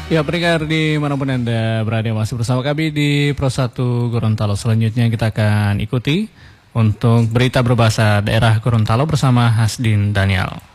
Ya, pendengar dimanapun Anda berada masih bersama kami di Pro 1 Gorontalo. Selanjutnya kita akan ikuti untuk berita berbahasa daerah Gorontalo bersama Hasdin Daniel.